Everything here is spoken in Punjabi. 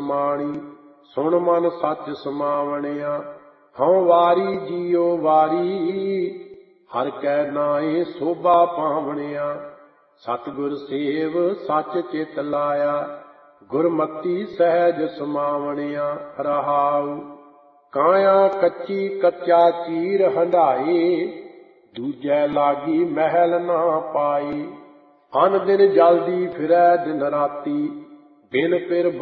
ਸਮਾਣੀ, ਸੁਣ ਮਨ ਸੱਚ ਸਮਾਵਣਿਆ। ਹਉ ਵਾਰੀ ਜੀਉ ਵਾਰੀ, ਹਰਿ ਕੈ ਨਾਏ ਸੋਭਾ ਪਾਵਣਿਆ। ਸਤਿਗੁਰ ਸੇਵ ਸੱਚ ਚਿਤ ਲਾਇਆ, ਗੁਰਮਤੀ ਸਹਿਜ ਸਮਾਵਣਿਆ। ਰਹਾਉ ਕਾਇਆ ਕੱਚੀ ਕੱਚਾ ਚੀਰ ਹੰਢਾਏ, ਦੂਜੈ ਲਾਗੀ ਮਹਿਲ ਨਾ ਪਾਏ। ਅਨ ਦਿਨ ਜਲਦੀ ਫਿਰੈ ਦਿਨ ਰਾਤੀ, ਬਿਨ ਪਿਰ